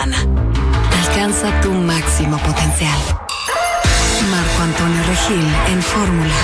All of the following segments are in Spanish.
Mexicana. Alcanza tu máximo potencial. Marco Antonio Regil en Fórmula.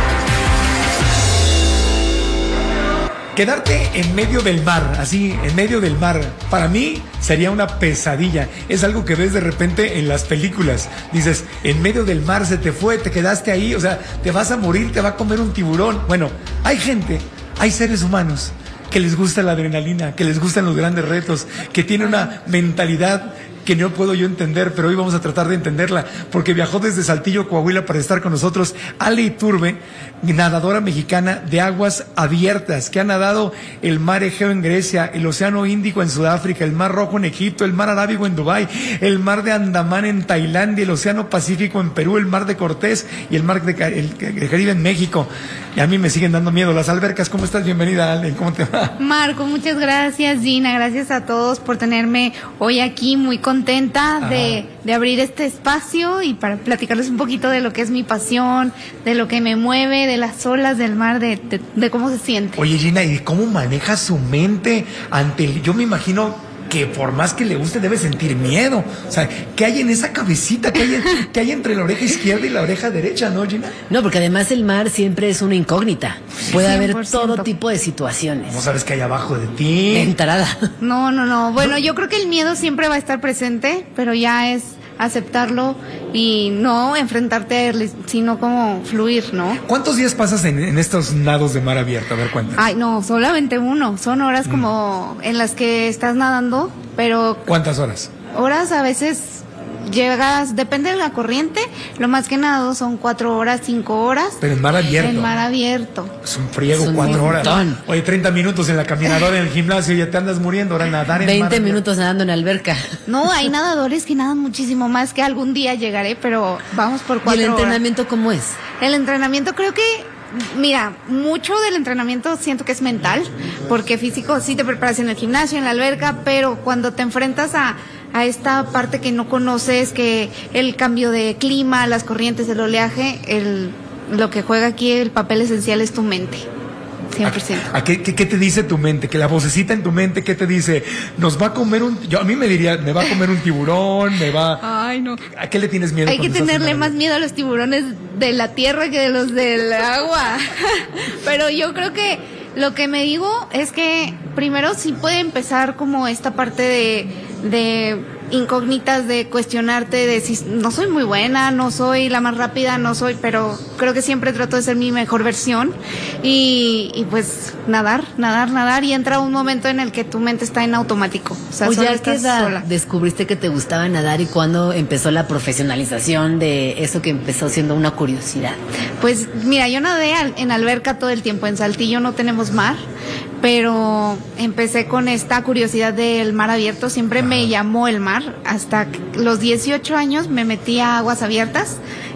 Quedarte en medio del mar, así, en medio del mar, para mí sería una pesadilla. Es algo que ves de repente en las películas. Dices, en medio del mar se te fue, te quedaste ahí, o sea, te vas a morir, te va a comer un tiburón. Bueno, hay gente, hay seres humanos que les gusta la adrenalina, que les gustan los grandes retos, que tienen una mentalidad que no puedo yo entender, pero hoy vamos a tratar de entenderla, porque viajó desde Saltillo, Coahuila, para estar con nosotros Ale Iturbe, nadadora mexicana de aguas abiertas, que ha nadado el mar Egeo en Grecia, el océano Índico en Sudáfrica, el mar Rojo en Egipto, el mar Arábigo en Dubái, el mar de Andamán en Tailandia, el océano Pacífico en Perú, el mar de Cortés y el mar de Caribe en México. Y a mí me siguen dando miedo las albercas. ¿Cómo estás? Bienvenida, Ale. ¿Cómo te va? Marco, muchas gracias, Gina. Gracias a todos por tenerme hoy aquí, muy contenta de abrir este espacio y para platicarles un poquito de lo que es mi pasión, de lo que me mueve, de las olas del mar, de cómo se siente. Oye, Gina, ¿y cómo maneja su mente ante el... Yo me imagino que por más que le guste debe sentir miedo. O sea, ¿qué hay en esa cabecita? ¿Qué hay entre la oreja izquierda y la oreja derecha, no, Gina? No, porque además el mar siempre es una incógnita. Puede 100%. Haber todo tipo de situaciones. No sabes qué hay abajo de ti. Entrada. No. Bueno, yo creo que el miedo siempre va a estar presente, pero ya es aceptarlo y no enfrentarte a él, sino como fluir, ¿no? ¿Cuántos días pasas en estos nados de mar abierto? A ver, cuéntame. Ay, no, solamente uno. Son horas como en las que estás nadando, pero... ¿Cuántas horas? Horas a veces llegas, depende de la corriente, lo más que nado son 4 horas, 5 horas. Pero en mar abierto. En mar abierto. Es un friego, 4 horas. Oye, 30 minutos en la caminadora en el gimnasio y ya te andas muriendo. Ahora nadar en 20 minutos nadando en alberca. No, hay nadadores que nadan muchísimo más, que algún día llegaré, pero vamos por 4 horas. ¿Y el entrenamiento cómo es? El entrenamiento creo que... Mira, mucho del entrenamiento siento que es mental, porque físico sí te preparas en el gimnasio, en la alberca, pero cuando te enfrentas a esta parte que no conoces, que el cambio de clima, las corrientes, el oleaje, lo que juega aquí el papel esencial es tu mente. 100%. ¿Qué te dice tu mente? Que la vocecita en tu mente, ¿qué te dice? Nos va a comer a mí me diría, me va a comer un tiburón, Ay, no. ¿A qué le tienes miedo? Hay que tenerle más miedo a los tiburones de la tierra que de los del agua. Pero yo creo que lo que me digo es que primero sí puede empezar como esta parte de incógnitas, de cuestionarte, de si no soy muy buena, no soy la más rápida, no soy, pero creo que siempre trato de ser mi mejor versión y pues nadar y entra un momento en el que tu mente está en automático. O sea, Oye, ¿a qué edad descubriste que te gustaba nadar y cuándo empezó la profesionalización de eso que empezó siendo una curiosidad? Pues mira, yo nadé en alberca todo el tiempo. En Saltillo no tenemos mar, pero empecé con esta curiosidad del mar abierto. Siempre me llamó el mar. Hasta los 18 años me metí a aguas abiertas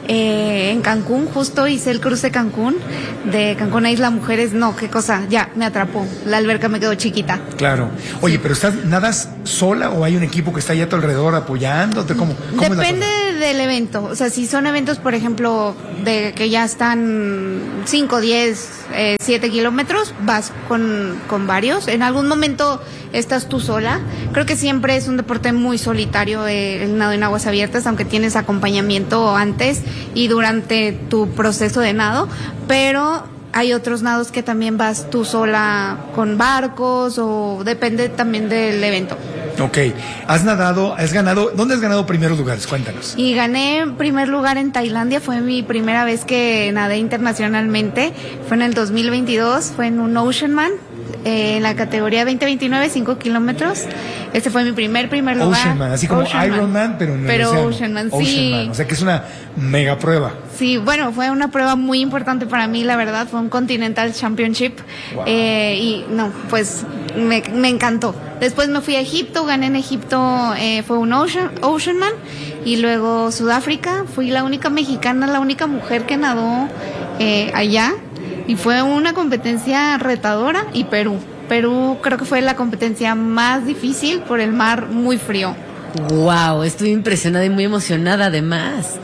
en Cancún. Justo hice el cruce Cancún, de Cancún a Isla Mujeres. No, qué cosa, ya me atrapó. La alberca me quedó chiquita. Claro. Oye, pero ¿nadas sola o hay un equipo que está ahí a tu alrededor apoyándote? ¿Cómo Depende del evento. O sea, si son eventos, por ejemplo, de que ya están 5, 10, 7 kilómetros, vas con varios. En algún momento estás tú sola. Creo que siempre es un deporte muy solitario el nado en aguas abiertas, aunque tienes acompañamiento antes y durante tu proceso de nado, pero hay otros nados que también vas tú sola con barcos o depende también del evento. Ok, ¿dónde has ganado primeros lugares? Cuéntanos. Y gané primer lugar en Tailandia, fue mi primera vez que nadé internacionalmente, fue en el 2022, fue en un Oceanman, en la categoría 20-29, 5 kilómetros. Este fue mi primer lugar. Oceanman, así como Ironman, pero en el océano. Oceanman, sí. Oceanman, o sea que es una mega prueba. Sí, bueno, fue una prueba muy importante para mí, la verdad, fue un Continental Championship. Wow. Y no, pues me encantó. Después me fui a Egipto, gané en Egipto, fue un Oceanman, y luego Sudáfrica, fui la única mexicana, la única mujer que nadó allá, y fue una competencia retadora. Y Perú creo que fue la competencia más difícil por el mar muy frío. Wow, estoy impresionada y muy emocionada además.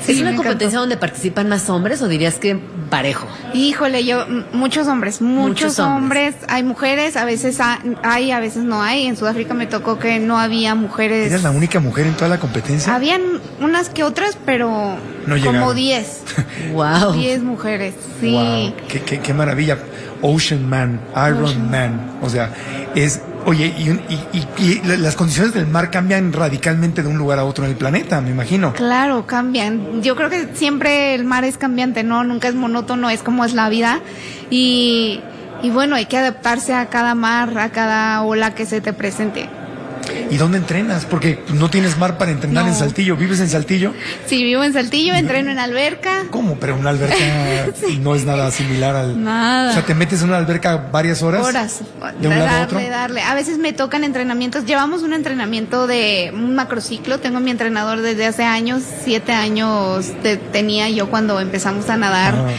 Sí, ¿Es una me competencia encantó. donde participan más hombres o dirías que parejo? Híjole, muchos hombres, muchos hombres. Hay mujeres, a veces hay, a veces no hay. En Sudáfrica me tocó que no había mujeres. ¿Eres la única mujer en toda la competencia? Habían unas que otras, pero No como llegaron. 10. Wow. 10 mujeres, sí. Wow, qué maravilla. Ocean Man, Iron Man. O sea, oye, y las condiciones del mar cambian radicalmente de un lugar a otro en el planeta, me imagino. Claro, cambian. Yo creo que siempre el mar es cambiante, ¿no? Nunca es monótono, es como es la vida. Y bueno, hay que adaptarse a cada mar, a cada ola que se te presente. ¿Y dónde entrenas? Porque no tienes mar para entrenar No. en Saltillo. ¿Vives en Saltillo? Sí, vivo en Saltillo, entreno en alberca. ¿Cómo? Pero una alberca no es nada similar al... Nada. O sea, ¿te metes en una alberca varias horas? Horas. ¿De un lado a otro? Darle. A veces me tocan entrenamientos. Llevamos un entrenamiento de un macrociclo. Tengo mi entrenador desde hace años. 7 años tenía yo cuando empezamos a nadar Ajá.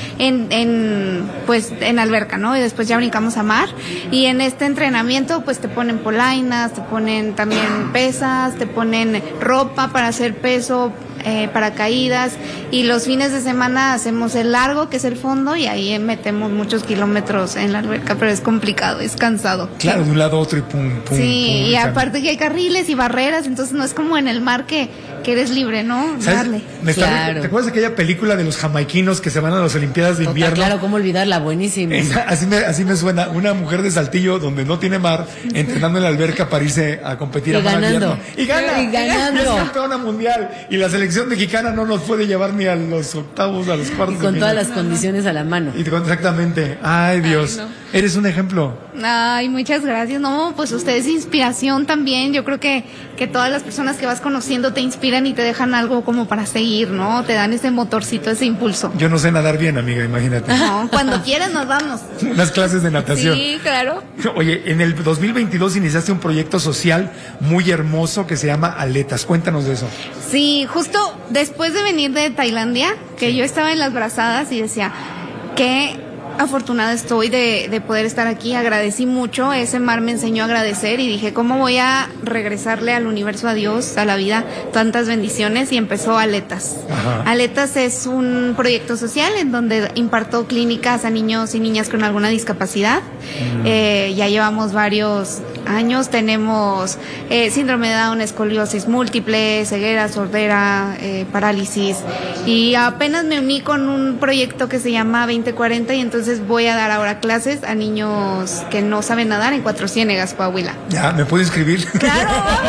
en alberca, ¿no? Y después ya brincamos a mar. Y en este entrenamiento, pues te ponen polainas, te ponen también pesas, te ponen ropa para hacer peso, paracaídas, y los fines de semana hacemos el largo, que es el fondo, y ahí metemos muchos kilómetros en la alberca, pero es complicado, es cansado. Claro, de un lado a otro y pum, pum. Sí, pum, y aparte que hay carriles y barreras, entonces no es como en el mar que eres libre, ¿no? ¿Sabes? Darle. Claro. ¿Te acuerdas de aquella película de los jamaiquinos que se van a las Olimpiadas de invierno? Claro, ¿cómo olvidarla? Buenísimo. Así me suena, una mujer de Saltillo donde no tiene mar, entrenando en la alberca para irse a competir Y a mar ganando. abierto. Y gana. Y ganando. Es campeona mundial. Y la selección mexicana no nos puede llevar ni a los octavos, a los cuartos. Y con de todas final. las condiciones a la mano. Exactamente. Ay, Dios. Ay, no. Eres un ejemplo. Ay, muchas gracias. No, pues usted es inspiración también. Yo creo que todas las personas que vas conociendo te inspiran y te dejan algo como para seguir, ¿no? Te dan ese motorcito, ese impulso. Yo no sé nadar bien, amiga, imagínate. No, cuando quieras nos vamos. Unas clases de natación. Sí, claro. Oye, en el 2022 iniciaste un proyecto social muy hermoso que se llama Aletas. Cuéntanos de eso. Sí, justo después de venir de Tailandia, que yo estaba en las brazadas y decía, qué afortunada estoy de poder estar aquí. Agradecí mucho, ese mar me enseñó a agradecer y dije, ¿cómo voy a regresarle al universo, a Dios, a la vida, tantas bendiciones? Y empezó Aletas. Ajá. Aletas es un proyecto social en donde imparto clínicas a niños y niñas con alguna discapacidad. Ya llevamos varios años, tenemos síndrome de Down, escoliosis múltiple, ceguera, sordera, parálisis, y apenas me uní con un proyecto que se llama 2040 y entonces voy a dar ahora clases a niños que no saben nadar en Cuatro Ciénegas, Coahuila. Ya, ¿me puedo inscribir? ¡Claro,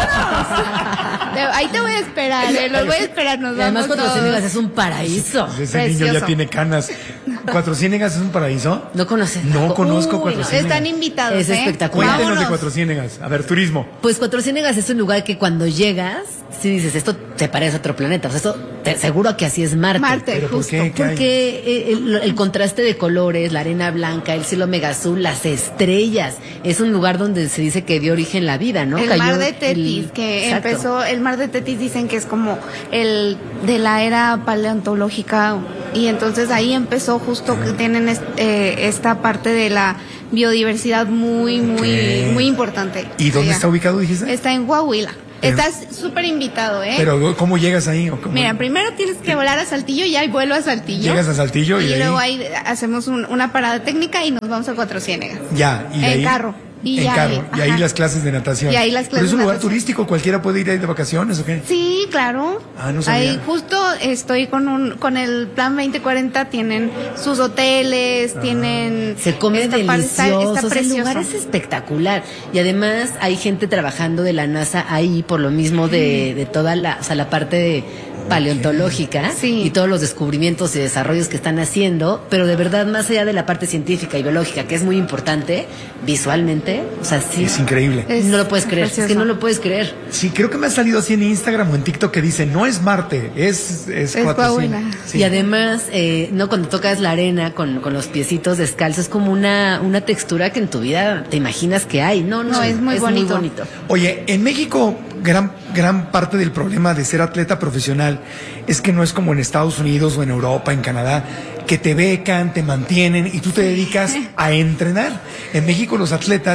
vámonos! Ahí te voy a esperar, los voy a esperar, nos Y además, vamos Cuatro todos. Ciénegas es un paraíso. Ese niño ya Precioso. tiene canas. ¿Cuatro Ciénegas es un paraíso? ¿No conoces? No conozco Uy, Cuatro no. Ciénegas. Están invitados, Es espectacular. Cuéntenos de Vámonos. Cuatro Ciénegas. A ver, turismo. Pues Cuatro Ciénegas es un lugar que cuando llegas, si dices, esto te parece otro planeta. O sea, esto seguro que así es Marte. Marte, ¿Pero por justo. qué? ¿Qué hay? Porque el contraste de colores, la arena blanca, el cielo mega azul, las estrellas, es un lugar donde se dice que dio origen la vida, ¿no? El Cayó mar de Tetis, que Exacto. empezó, el mar de Tetis dicen que es como el de la era paleontológica, y entonces ahí empezó justo que tienen esta parte de la biodiversidad muy Ok. importante. ¿Y dónde allá. está ubicado, dijiste? Está en Coahuila. Pero- Estás súper invitado, ¿eh? Pero, ¿cómo llegas ahí? ¿O cómo? Mira, primero tienes que volar a Saltillo y hay vuelo a Saltillo. Llegas a Saltillo y de luego ahí- ahí hacemos una parada técnica y nos vamos a Cuatro Ciénegas. Ya, y de En ahí. carro. Y en ya carro. ahí, Y ahí ajá. las clases de natación. Y ahí las Pero clases es un de lugar natación. turístico, cualquiera puede ir ahí de vacaciones, ¿o qué? Sí, claro. Ah, no sabía. Ahí justo estoy con el plan 2040, tienen sus hoteles, tienen... Se come esta parte, delicioso, está o sea, el lugar precioso. es espectacular. Y además hay gente trabajando de la NASA ahí por lo mismo de toda la, o sea, la parte de paleontológica Sí. y todos los descubrimientos y desarrollos que están haciendo, pero de verdad más allá de la parte científica y biológica, que es muy importante, visualmente, o sea, sí. Es increíble. Es no lo puedes creer, es precioso. que no lo puedes creer. Sí, creo que me ha salido así en Instagram o en TikTok que dice, no es Marte, es Cuatro Coahuila. Ciénegas. Sí. Y además, no cuando tocas la arena con los piecitos descalzos, es como una textura que en tu vida te imaginas que hay. No, No, es muy bonito. Oye, en México, gran parte del problema de ser atleta profesional es que no es como en Estados Unidos o en Europa, en Canadá, que te becan, te mantienen y tú te dedicas a entrenar. En México los atletas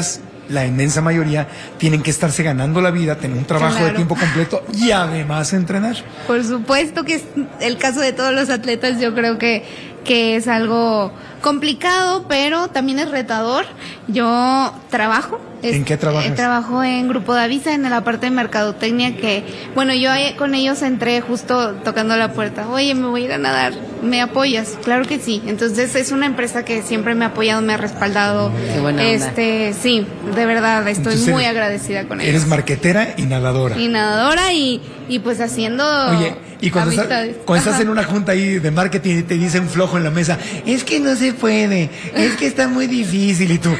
la inmensa mayoría, tienen que estarse ganando la vida, tener un trabajo de Claro. tiempo completo y además entrenar. Por supuesto que es el caso de todos los atletas, yo creo que es algo complicado, pero también es retador. Yo trabajo. ¿En qué trabajas? Trabajo en Grupo Davisa, en la parte de mercadotecnia, que, bueno, yo con ellos entré justo tocando la puerta. Oye, me voy a ir a nadar, ¿me apoyas? Claro que sí. Entonces es una empresa que siempre me ha apoyado, me ha respaldado. Qué buena onda. Sí, de verdad, estoy Entonces, muy agradecida con ellos. Eres marquetera y nadadora. Y nadadora y pues haciendo Oye, y cuando amistades. estás Ajá. en una junta ahí de marketing y te dice un flojo en la mesa, es que no se puede, es que está muy difícil, y tú,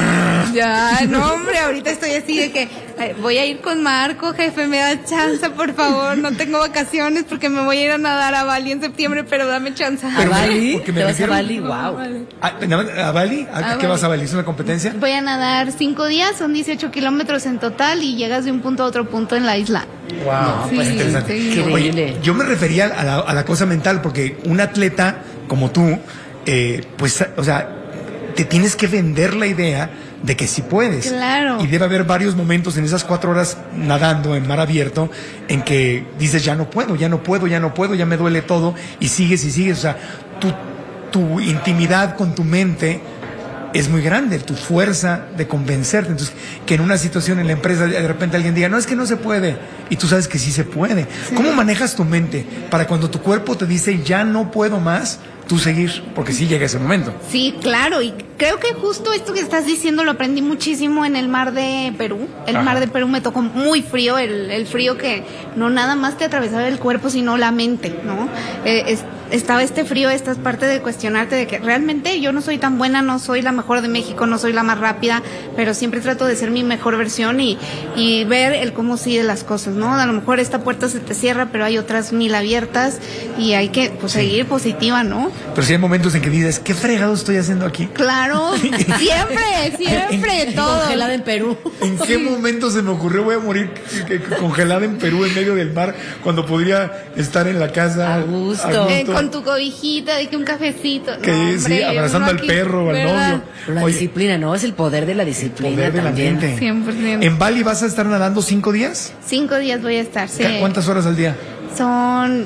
Ya, no, hombre, ahorita estoy así de que voy a ir con Marco, jefe, me da chance, por favor, no tengo vacaciones porque me voy a ir a nadar a Bali en septiembre, pero dame chance. ¿A Pero, Bali? porque me ¿Te vas a refiero- Bali? Wow. ¿a Bali? ¿A qué Bali. vas a Bali? ¿Es una competencia? Voy a nadar 5 días, son 18 kilómetros en total y llegas de un punto a otro punto en la isla. Wow, Sí, pues interesante. sí. Qué Oye, increíble. yo me refería a la cosa mental, porque un atleta como tú, pues, o sea, te tienes que vender la idea de que sí puedes. Claro. Y debe haber varios momentos en esas 4 horas nadando en mar abierto en que dices, ya no puedo, ya no puedo, ya no puedo, ya me duele todo, y sigues y sigues. O sea, tu intimidad con tu mente es muy grande, tu fuerza de convencerte. Entonces, que en una situación en la empresa de repente alguien diga, no, es que no se puede, y tú sabes que sí se puede. ¿Cómo manejas tu mente para cuando tu cuerpo te dice, ya no puedo más, tú seguir? Porque sí llega ese momento. Sí, claro, y creo que justo esto que estás diciendo lo aprendí muchísimo en el mar de Perú. El Ajá. mar de Perú me tocó muy frío, el frío que no nada más te atravesaba el cuerpo, sino la mente, ¿no? Estaba este frío, esta parte de cuestionarte de que realmente yo no soy tan buena, no soy la mejor de México, no soy la más rápida, pero siempre trato de ser mi mejor versión y ver el cómo sigue las cosas, ¿no? A lo mejor esta puerta se te cierra, pero hay otras 1000 abiertas y hay que pues, seguir positiva, ¿no? Pero sí hay momentos en que dices, ¿qué fregado estoy haciendo aquí? Claro, siempre, todo. Congelada en Perú. ¿En qué momento se me ocurrió voy a morir congelada en Perú en medio del mar cuando podría estar en la casa A gusto. Con tu cobijita, de que un cafecito. Que No, sí, hombre, abrazando uno al aquí, perro o al ¿verdad? novio. La Oye, disciplina, ¿no? Es el poder de la disciplina poder de la también. mente. 100%. ¿En Bali vas a estar nadando 5 días? 5 días voy a estar, sí. ¿Cuántas horas al día? Son,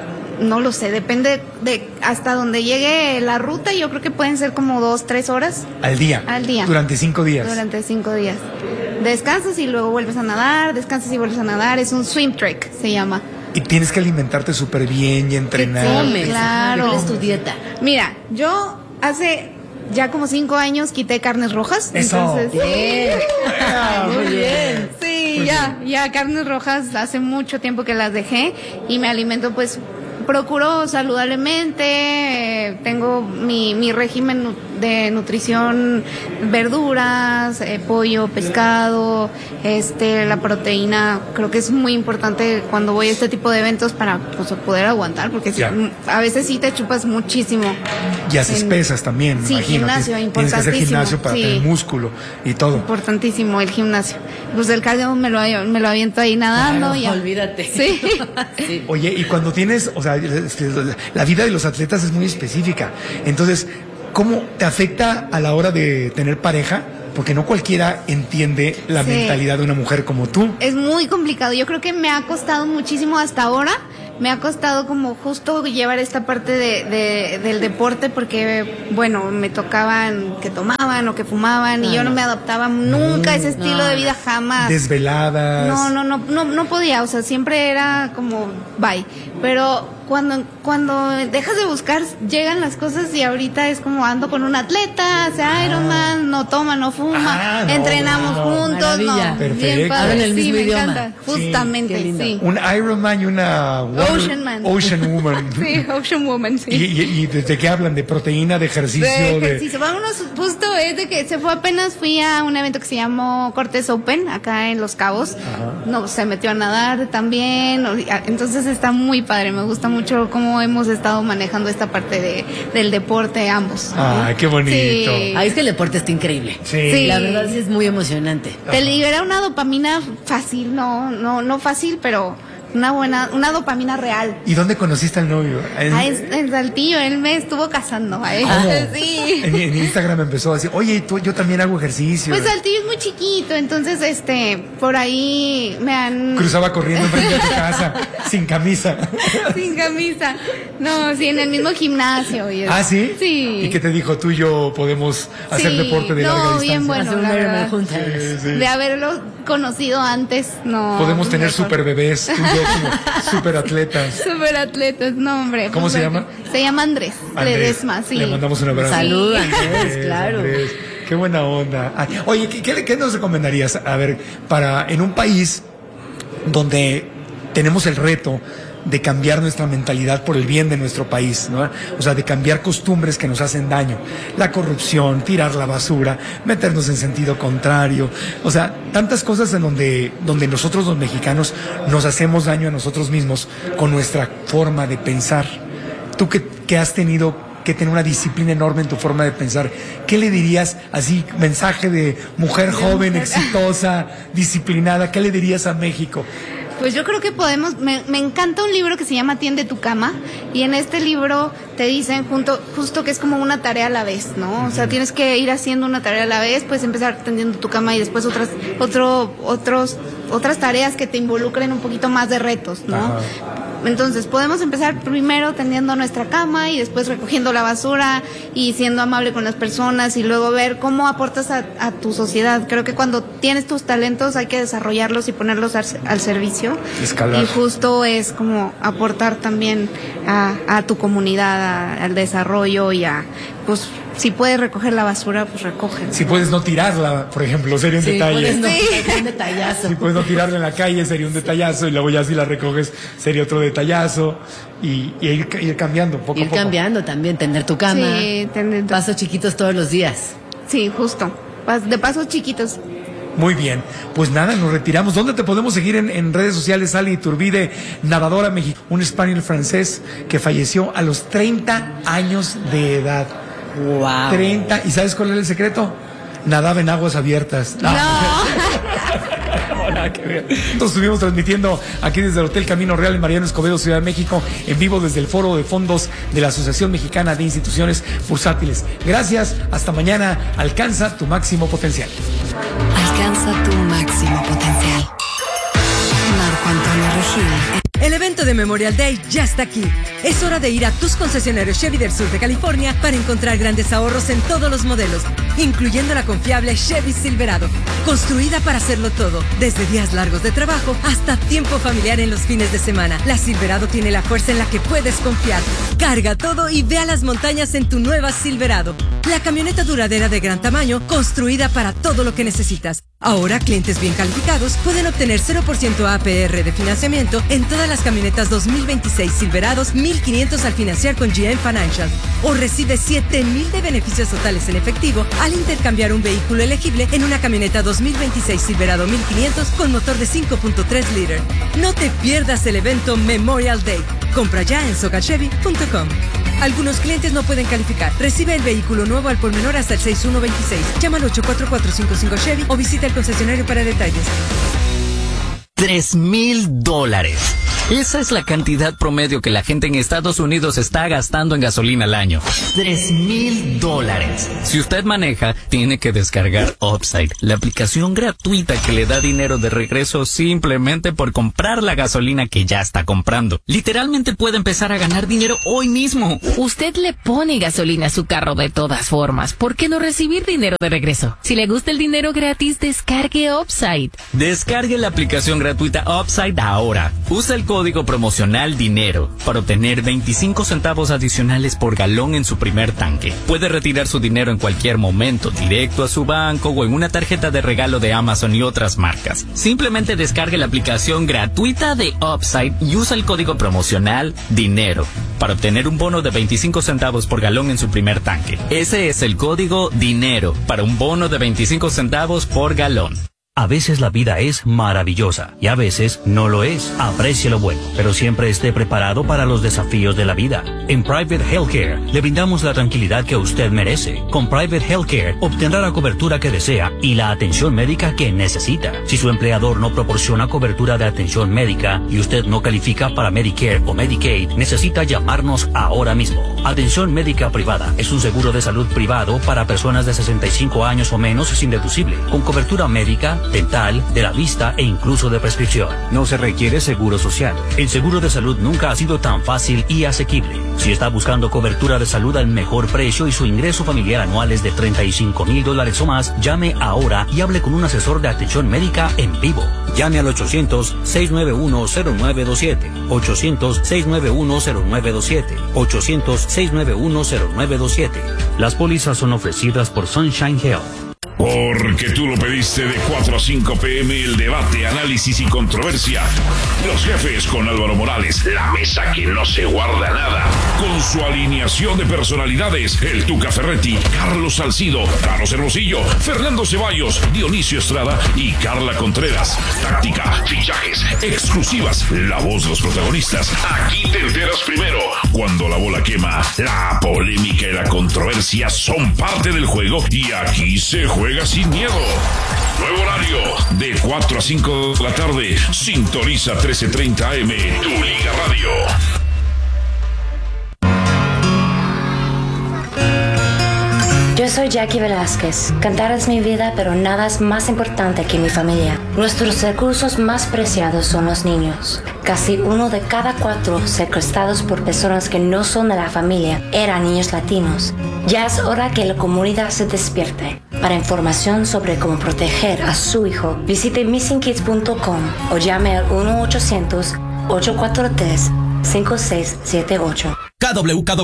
no lo sé, depende de hasta donde llegue la ruta. Yo creo que pueden ser como 2-3 horas Al día. Al día. Durante 5 días. durante 5 días. Descansas y luego vuelves a nadar, descansas y vuelves a nadar. Es un swim trek, se llama. Y tienes que alimentarte súper bien y entrenar. Sí, Comes, claro. ¿cuál es tu dieta? Mira, yo hace ya como 5 años quité carnes rojas. Eso. Entonces, Bien. Muy bien. sí, ya carnes rojas hace mucho tiempo que las dejé y me alimento pues procuro saludablemente, tengo mi régimen de nutrición, verduras, pollo, pescado, la proteína, creo que es muy importante cuando voy a este tipo de eventos para pues, poder aguantar, porque Ya. a veces sí te chupas muchísimo. Y haces En- pesas también, me Sí, imagino. gimnasio, Tienes que hacer importantísimo, gimnasio para sí. tener músculo y todo. Importantísimo el gimnasio. Pues el cardio me lo aviento ahí nadando. Claro, ya. olvídate. Sí. Sí. Oye, y cuando tienes, o sea, la vida de los atletas es muy específica. Entonces, ¿cómo te afecta a la hora de tener pareja? Porque no cualquiera entiende la Sí. mentalidad de una mujer como tú. Es muy complicado. Yo creo que me ha costado muchísimo hasta ahora. Me ha costado como justo llevar esta parte del deporte porque, bueno, me tocaban que tomaban o que fumaban y yo no me adaptaba nunca a ese estilo de vida jamás. Desveladas. No podía, o sea, siempre era como bye. Pero cuando dejas de buscar, llegan las cosas y ahorita es como ando con un atleta, hace Ironman, no toma, no fuma, Ah, no, entrenamos no. juntos, Maravilla. no, Perfecto. bien padre, Hablan el sí, mismo me idioma. encanta, Sí, justamente, qué lindo. sí. Un Ironman y una Ocean Man. Ocean Woman. Sí, Ocean Woman, sí. Y desde que hablan de proteína, de ejercicio, De de... ejercicio. Vámonos, justo es de que se fue apenas, fui a un evento que se llamó Cortés Open, acá en Los Cabos. No, se metió a nadar también. Entonces está muy padre, me gusta mucho cómo hemos estado manejando esta parte del deporte ambos. Ay, qué bonito. Sí. Ahí es que el deporte está increíble. Sí. La verdad sí es muy emocionante. Te libera una dopamina fácil, no fácil, pero una dopamina real. ¿Y dónde conociste al novio? En Saltillo, él me estuvo casando. Sí. En Instagram empezó a decir, oye, yo también hago ejercicio. Pues Saltillo es muy chiquito, entonces por ahí me han... Cruzaba corriendo frente a tu casa, sin camisa. Sin camisa. No, sí, en el mismo gimnasio. ¿Ah, sí? Sí. ¿Y qué te dijo? Tú y yo podemos hacer deporte de larga distancia. Bien bueno, la verdad. Sí. De haberlo conocido antes, no. Podemos tener super bebés, tú y yo como super atletas. Super atletas, no, hombre. ¿Cómo se llama? Se llama Andrés Ledesma, sí. Le mandamos un abrazo. Salud, Andrés, claro. Andrés, qué buena onda. Ay, oye, ¿qué nos recomendarías? A ver, en un país donde tenemos el reto de cambiar nuestra mentalidad por el bien de nuestro país, ¿no? O sea, de cambiar costumbres que nos hacen daño. La corrupción, tirar la basura, meternos en sentido contrario. O sea, tantas cosas en donde nosotros los mexicanos nos hacemos daño a nosotros mismos con nuestra forma de pensar. Tú que has tenido que tener una disciplina enorme en tu forma de pensar, ¿qué le dirías así, mensaje de mujer joven, exitosa, disciplinada? ¿Qué le dirías a México? Pues yo creo que me encanta un libro que se llama Tiende tu cama, y en este libro te dicen justo que es como una tarea a la vez, ¿no? O sea, tienes que ir haciendo una tarea a la vez, pues empezar tendiendo tu cama y después otras tareas que te involucren un poquito más de retos, ¿no? Ajá. Entonces podemos empezar primero tendiendo nuestra cama y después recogiendo la basura y siendo amable con las personas y luego ver cómo aportas a tu sociedad. Creo que cuando tienes tus talentos hay que desarrollarlos y ponerlos al servicio. Escalar. Y justo es como aportar también a tu comunidad, al desarrollo y pues si puedes recoger la basura, pues recoge. Si puedes no tirarla, por ejemplo, sería un detalle. Un detallazo. Si puedes no tirarla en la calle, sería un detallazo, y luego ya si la recoges, sería otro detallazo, y ir cambiando poco a poco. Ir cambiando también, tender tu cama. Sí, pasos chiquitos todos los días. Sí, justo. De pasos chiquitos. Muy bien, pues nada, nos retiramos. ¿Dónde te podemos seguir en redes sociales? Ali Iturbide, nadadora mexicana, un español francés que falleció a los 30 años de edad. Wow. 30, ¿y sabes cuál era el secreto? Nadaba en aguas abiertas. No. Nada que ver. Entonces estuvimos transmitiendo aquí desde el Hotel Camino Real en Mariano Escobedo, Ciudad de México, en vivo desde el Foro de Fondos de la Asociación Mexicana de Instituciones Bursátiles. Gracias, hasta mañana. Alcanza tu máximo potencial. Alcanza tu máximo potencial. Marco Antonio Regil. El evento de Memorial Day ya está aquí. Es hora de ir a tus concesionarios Chevy del sur de California para encontrar grandes ahorros en todos los modelos, incluyendo la confiable Chevy Silverado, construida para hacerlo todo, desde días largos de trabajo hasta tiempo familiar en los fines de semana. La Silverado tiene la fuerza en la que puedes confiar. Carga todo y ve a las montañas en tu nueva Silverado, la camioneta duradera de gran tamaño, construida para todo lo que necesitas. Ahora, clientes bien calificados pueden obtener 0% APR de financiamiento en todas las camionetas 2026 Silverados, 1,500 al financiar con GM Financial. O recibe 7,000 de beneficios totales en efectivo al intercambiar un vehículo elegible en una camioneta 2026 Silverado 1,500 con motor de 5.3 litros. No te pierdas el evento Memorial Day. Compra ya en socachevy.com. Algunos clientes no pueden calificar. Recibe el vehículo nuevo al por menor hasta el 6126. Llama al 84455 Chevy o visita el concesionario para detalles. $3,000. Esa es la cantidad promedio que la gente en Estados Unidos está gastando en gasolina al año. $3,000. Si usted maneja, tiene que descargar Upside, la aplicación gratuita que le da dinero de regreso simplemente por comprar la gasolina que ya está comprando. Literalmente puede empezar a ganar dinero hoy mismo. Usted le pone gasolina a su carro de todas formas. ¿Por qué no recibir dinero de regreso? Si le gusta el dinero gratis, descargue Upside. Descargue la aplicación gratuita Upside ahora. Usa el código promocional DINERO para obtener 25 centavos adicionales por galón en su primer tanque. Puede retirar su dinero en cualquier momento, directo a su banco o en una tarjeta de regalo de Amazon y otras marcas. Simplemente descargue la aplicación gratuita de Upside y usa el código promocional DINERO para obtener un bono de 25 centavos por galón en su primer tanque. Ese es el código DINERO para un bono de 25 centavos por galón. A veces la vida es maravillosa y a veces no lo es. Aprecie lo bueno, pero siempre esté preparado para los desafíos de la vida. En Private Healthcare le brindamos la tranquilidad que usted merece. Con Private Healthcare obtendrá la cobertura que desea y la atención médica que necesita. Si su empleador no proporciona cobertura de atención médica y usted no califica para Medicare o Medicaid, necesita llamarnos ahora mismo. Atención médica privada es un seguro de salud privado para personas de 65 años o menos sin deducible, con cobertura médica, dental, de la vista e incluso de prescripción. No se requiere seguro social. El seguro de salud nunca ha sido tan fácil y asequible. Si está buscando cobertura de salud al mejor precio y su ingreso familiar anual es de $35,000 o más, llame ahora y hable con un asesor de atención médica en vivo. Llame al 800-691-0927. 800-691-0927. 800-691-0927. Las pólizas son ofrecidas por Sunshine Health. Porque tú lo pediste, de 4 a 5 p.m. el debate, análisis y controversia. Los jefes con Álvaro Morales, la mesa que no se guarda nada. Con su alineación de personalidades, el Tuca Ferretti, Carlos Salcido, Carlos Hermosillo, Fernando Ceballos, Dionisio Estrada y Carla Contreras. Táctica, fichajes, exclusivas, la voz de los protagonistas. Aquí te enteras primero. Cuando la bola quema, la polémica y la controversia son parte del juego y aquí se juega sin miedo. Nuevo horario, de 4 a 5 de la tarde. Sintoniza 1330 AM, tu Liga Radio. Yo soy Jackie Velázquez. Cantar es mi vida, pero nada es más importante que mi familia. Nuestros recursos más preciados son los niños. Casi 1 de cada 4 secuestrados por personas que no son de la familia eran niños latinos. Ya es hora que la comunidad se despierte. Para información sobre cómo proteger a su hijo, visite missingkids.com o llame al 1-800-843-5678.